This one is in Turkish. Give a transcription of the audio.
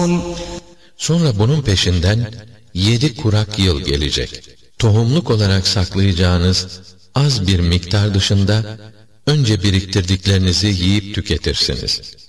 Sonra bunun peşinden 7 kurak yıl gelecek. Tohumluk olarak saklayacağınız az bir miktar dışında önce biriktirdiklerinizi yiyip tüketirsiniz.